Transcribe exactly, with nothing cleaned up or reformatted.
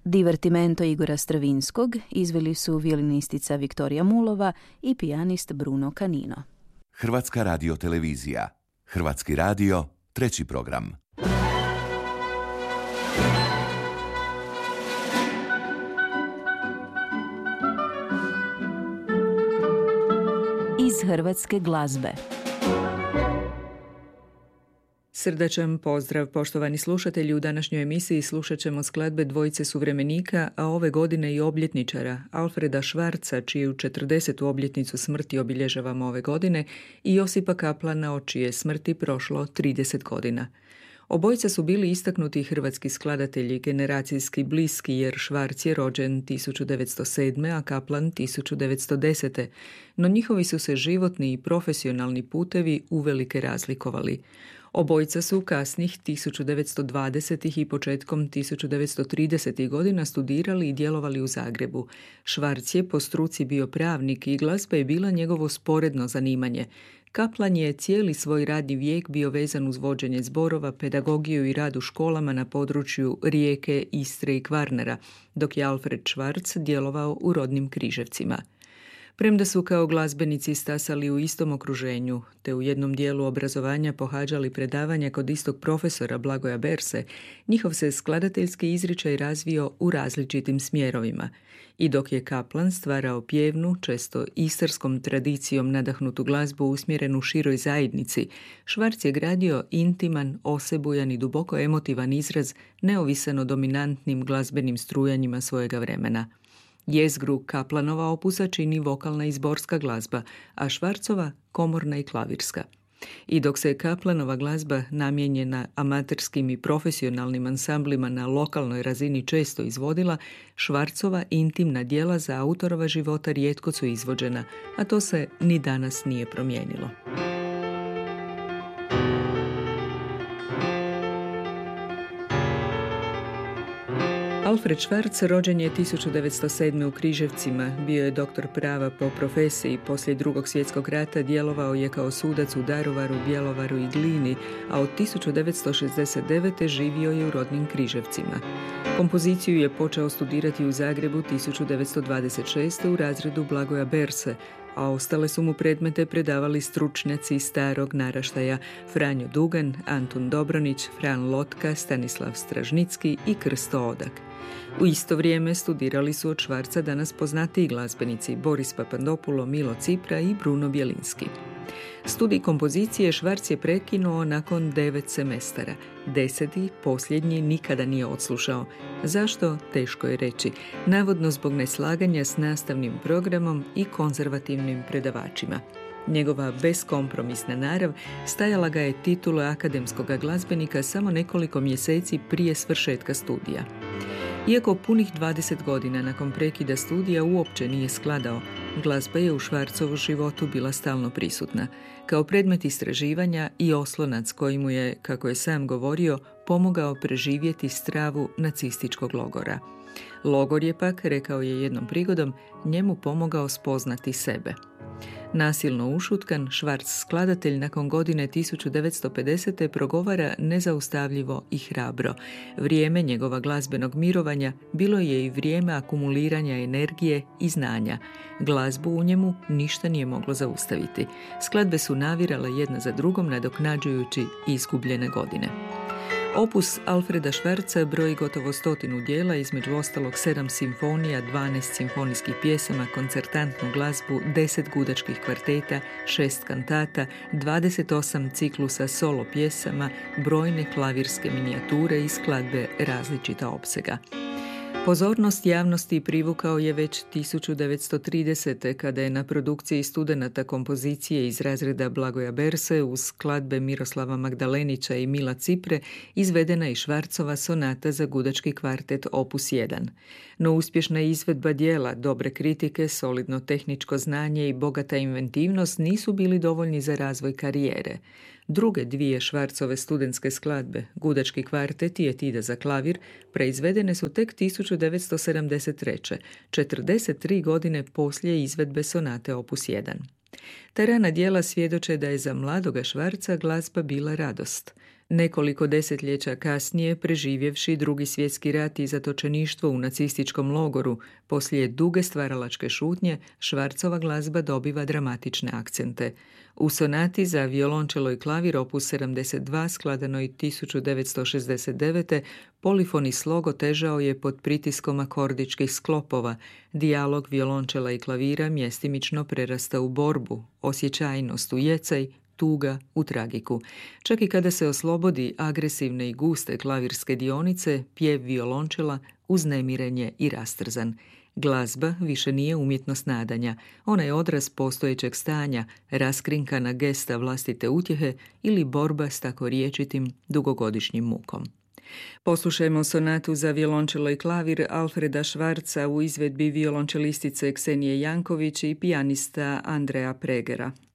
Divertimento Igora Stravinskog izveli su violinistica Viktorija Mulova i pijanist Bruno Canino. Hrvatska radiotelevizija. Hrvatski radio, treći program. Iz hrvatske glazbe. Srdačan pozdrav, poštovani slušatelji. U današnjoj emisiji slušat ćemo skladbe dvojice suvremenika, a ove godine i obljetničara, Alfreda Švarca, čiju četrdesetu obljetnicu smrti obilježavamo ove godine, i Josipa Kaplana, od čije smrti prošlo trideset godina. Obojica su bili istaknuti hrvatski skladatelji, generacijski bliski, jer Švarc je rođen tisuću devetsto sedme. a Kaplan tisuću devetsto desete. No njihovi su se životni i profesionalni putevi uvelike razlikovali. Obojica su kasnih tisuću devetsto dvadesetih i početkom tisuću devetsto tridesetih godina studirali i djelovali u Zagrebu. Švarc je po struci bio pravnik i glazba je bila njegovo sporedno zanimanje. Kaplan je cijeli svoj radni vijek bio vezan uz vođenje zborova, pedagogiju i rad u školama na području Rijeke, Istre i Kvarnera, dok je Alfred Švarc djelovao u rodnim Križevcima. Premda su kao glazbenici stasali u istom okruženju, te u jednom dijelu obrazovanja pohađali predavanja kod istog profesora Blagoja Berse, njihov se skladateljski izričaj razvio u različitim smjerovima. I dok je Kaplan stvarao pjevnu, često istarskom tradicijom nadahnutu glazbu usmjerenu široj zajednici, Švarc je gradio intiman, osebujan i duboko emotivan izraz neovisan o dominantnim glazbenim strujanjima svojega vremena. Jezgru Kaplanova opusa čini vokalna i zborska glazba, a Švarcova komorna i klavirska. I dok se Kaplanova glazba namijenjena amaterskim i profesionalnim ansamblima na lokalnoj razini često izvodila, Švarcova intimna djela za autorova života rijetko su izvođena, a to se ni danas nije promijenilo. Alfred Švarc rođen je tisuću devetsto sedme. u Križevcima, bio je doktor prava po profesiji, poslije Drugog svjetskog rata djelovao je kao sudac u Daruvaru, Bjelovaru i Glini, a od tisuću devetsto šezdeset devete. živio je u rodnim Križevcima. Kompoziciju je počeo studirati u Zagrebu tisuću devetsto dvadeset šeste. u razredu Blagoja Berse, a ostale su mu predmete predavali stručnjaci starog naraštaja Franjo Dugan, Antun Dobronić, Fran Lotka, Stanislav Stražnicki i Krsto Odak. U isto vrijeme studirali su od Švarca danas poznatiji glazbenici Boris Papandopulo, Milo Cipra i Bruno Bjelinski. Studij kompozicije Švarc je prekinuo nakon devet semestara. Deseti, posljednji, nikada nije odslušao. Zašto? Teško je reći. Navodno zbog neslaganja s nastavnim programom i konzervativnim predavačima. Njegova beskompromisna narav stajala ga je titula akademskog glazbenika samo nekoliko mjeseci prije svršetka studija. Iako punih dvadeset godina nakon prekida studija uopće nije skladao, glazba je u Švarcovu životu bila stalno prisutna, kao predmet istraživanja i oslonac koji mu je, kako je sam govorio, pomogao preživjeti stravu nacističkog logora. Logor je pak, rekao je jednom prigodom, njemu pomogao spoznati sebe. Nasilno ušutkan, Švarc skladatelj nakon godine tisuću devetsto pedesete. progovara nezaustavljivo i hrabro. Vrijeme njegova glazbenog mirovanja bilo je i vrijeme akumuliranja energije i znanja. Glazbu u njemu ništa nije moglo zaustaviti. Skladbe su navirale jedna za drugom nadoknađujući izgubljene godine. Opus Alfreda Švarca broji gotovo stotinu dijela, između ostalog sedam simfonija, dvanaest simfonijskih pjesama, koncertantnu glazbu, deset gudačkih kvarteta, šest kantata, dvadeset osam ciklusa solo pjesama, brojne klavirske minijature i skladbe različita opsega. Pozornost javnosti privukao je već tisuću devetsto tridesete. kada je na produkciji studenata kompozicije iz razreda Blagoja Berse uz skladbe Miroslava Magdalenića i Mila Cipre izvedena i Švarcova sonata za gudački kvartet opus jedan. No uspješna izvedba dijela, dobre kritike, solidno tehničko znanje i bogata inventivnost nisu bili dovoljni za razvoj karijere. Druge dvije Švarcove studentske skladbe, Gudački kvartet i Etida za klavir, preizvedene su tek tisuću devetsto sedamdeset treće. četrdeset tri godine poslije izvedbe sonate opus jedan. Ta rana djela svjedoče da je za mladoga Švarca glazba bila radost. Nekoliko desetljeća kasnije, preživjevši Drugi svjetski rat i zatočeništvo u nacističkom logoru, poslije duge stvaralačke šutnje, Švarcova glazba dobiva dramatične akcente. U sonati za violončelo i klavir opus sedamdeset dva, skladanoj tisuću devetsto šezdeset devete. polifoni slog otežao je pod pritiskom akordičkih sklopova. Dijalog violončela i klavira mjestimično prerasta u borbu, osjećajnost u jecaj, tuga u tragiku. Čak i kada se oslobodi agresivne i guste klavirske dionice, pjev violončela uznemiren i rastrzan. Glazba više nije umjetnost nadanja. Ona je odraz postojećeg stanja, raskrinkana gesta vlastite utjehe ili borba s tako riječitim dugogodišnjim mukom. Poslušajmo sonatu za violončelo i klavir Alfreda Švarca u izvedbi violončelistice Ksenije Janković i pijanista Andreja Pregera.